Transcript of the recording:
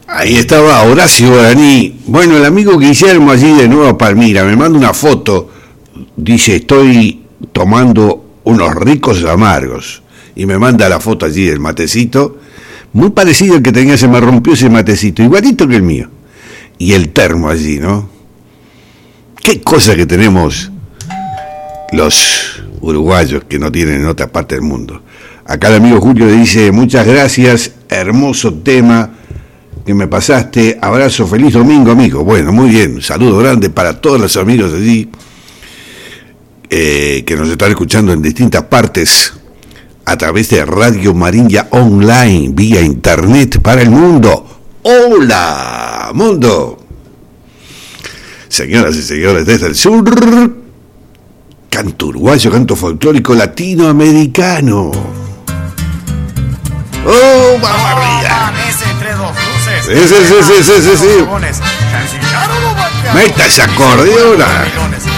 Ahí estaba Horacio Guaraní. Bueno, el amigo Guillermo allí de Nueva Palmira me manda una foto. Dice, estoy tomando unos ricos amargos. Y me manda la foto allí del matecito. Muy parecido al que tenía, se me rompió ese matecito. Igualito que el mío. Y el termo allí, ¿no? Qué cosa que tenemos los uruguayos que no tienen en otra parte del mundo. Acá el amigo Julio le dice, muchas gracias, hermoso tema que me pasaste, abrazo, feliz domingo, amigo. Bueno, muy bien, un saludo grande para todos los amigos allí que nos están escuchando en distintas partes a través de Radio Marinha Online, vía internet para el mundo. ¡Hola, mundo! Señoras y señores, desde el sur, canto uruguayo, canto folclórico latinoamericano. ¡Oh, vamos arriba! Sí. Meta esa acordeona.